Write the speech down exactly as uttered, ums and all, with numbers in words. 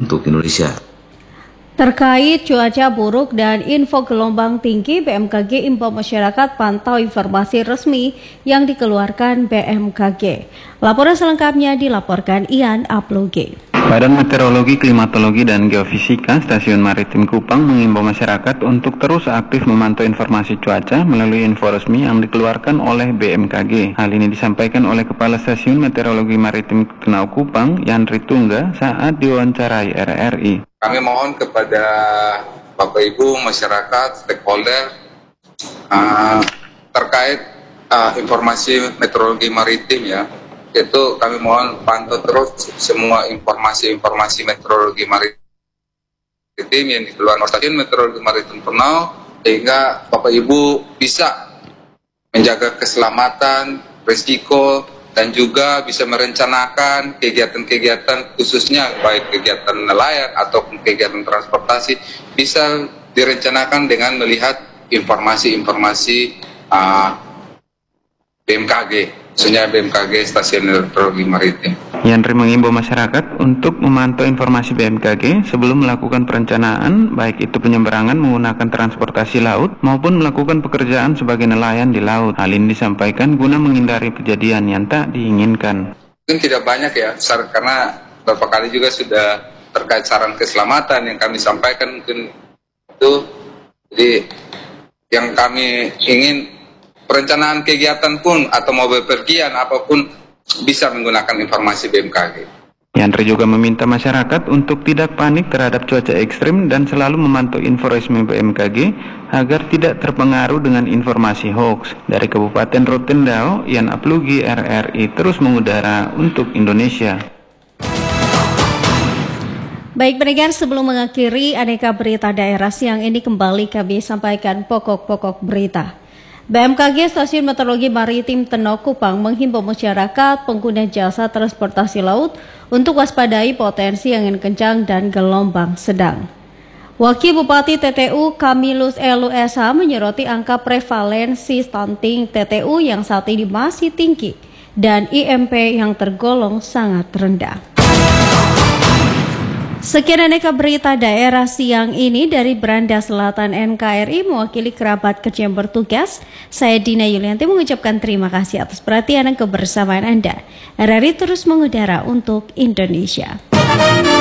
untuk Indonesia. Terkait cuaca buruk dan info gelombang tinggi, B M K G imbau masyarakat pantau informasi resmi yang dikeluarkan B M K G. Laporan selengkapnya dilaporkan Ian Apluge. Badan Meteorologi, Klimatologi, dan Geofisika Stasiun Maritim Kupang mengimbau masyarakat untuk terus aktif memantau informasi cuaca melalui info resmi yang dikeluarkan oleh B M K G. Hal ini disampaikan oleh Kepala Stasiun Meteorologi Maritim Tenau Kupang, Yandri Tungga, saat diwawancarai R R I. Kami mohon kepada Bapak Ibu, masyarakat, stakeholder uh, terkait uh, informasi meteorologi maritim ya, itu kami mohon pantau terus semua informasi-informasi meteorologi maritim yang dikeluarkan oleh Stasiun Meteorologi Maritim Tenau, sehingga Bapak Ibu bisa menjaga keselamatan, risiko, dan juga bisa merencanakan kegiatan-kegiatan khususnya baik kegiatan nelayan ataupun kegiatan transportasi bisa direncanakan dengan melihat informasi-informasi uh, B M K G, khususnya B M K G Stasiun Meteorologi Maritim. Yandri mengimbau masyarakat untuk memantau informasi B M K G sebelum melakukan perencanaan, baik itu penyeberangan menggunakan transportasi laut maupun melakukan pekerjaan sebagai nelayan di laut. Hal ini disampaikan guna menghindari kejadian yang tak diinginkan. Mungkin tidak banyak ya, karena beberapa kali juga sudah terkait saran keselamatan yang kami sampaikan mungkin itu. Jadi yang kami ingin perencanaan kegiatan pun atau mau bepergian apapun bisa menggunakan informasi B M K G. Yandri juga meminta masyarakat untuk tidak panik terhadap cuaca ekstrim dan selalu memantau info resmi B M K G agar tidak terpengaruh dengan informasi hoax. Dari Kabupaten Rotendao, Ian Aplugi, R R I terus mengudara untuk Indonesia. Baik pendengar, sebelum mengakhiri aneka berita daerah siang ini, kembali kami sampaikan pokok-pokok berita. B M K G Stasiun Meteorologi Maritim Tenau Kupang menghimbau masyarakat pengguna jasa transportasi laut untuk waspadai potensi angin kencang dan gelombang sedang. Wakil Bupati T T U Kamilus Elu S H menyoroti angka prevalensi stunting T T U yang saat ini masih tinggi dan I M P yang tergolong sangat rendah. Sekian aneka berita daerah siang ini dari Beranda Selatan N K R I mewakili kerabat kerja yang bertugas. Saya Dina Yulianti mengucapkan terima kasih atas perhatian dan kebersamaan Anda. R R I terus mengudara untuk Indonesia.